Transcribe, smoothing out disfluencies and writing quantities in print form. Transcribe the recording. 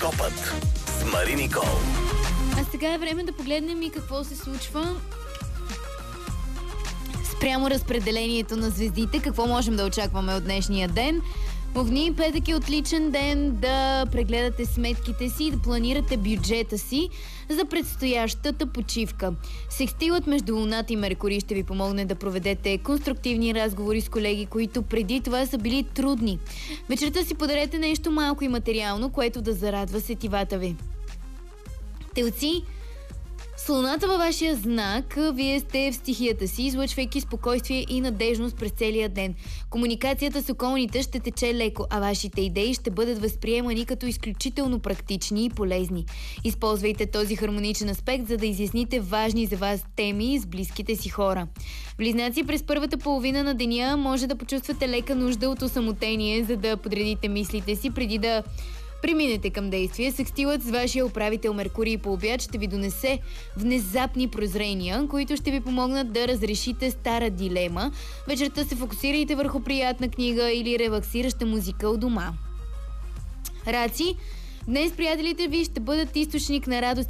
Хороскопът с Мари Никол. А сега е време да погледнем и какво се случва спрямо разпределението на звездите. Какво можем да очакваме от днешния ден? Огни, петък е отличен ден да прегледате сметките си и да планирате бюджета си за предстоящата почивка. Секстилът между Луната и Меркурий ще ви помогне да проведете конструктивни разговори с колеги, които преди това са били трудни. Вечерта си подарете нещо малко и материално, което да зарадва сетивата ви. Телци, с Луната във вашия знак, вие сте в стихията си, излъчвайки спокойствие и надежност през целия ден. Комуникацията с околните ще тече леко, а вашите идеи ще бъдат възприемани като изключително практични и полезни. Използвайте този хармоничен аспект, за да изясните важни за вас теми с близките си хора. Близнаци, през първата половина на деня може да почувствате лека нужда от осамотение, за да подредите мислите си преди да преминете към действие. Секстилът с вашия управител Меркурий по обяд ще ви донесе внезапни прозрения, които ще ви помогнат да разрешите стара дилема. Вечерта се фокусирайте върху приятна книга или релаксираща музика у дома. Раци, днес приятелите ви ще бъдат източник на радост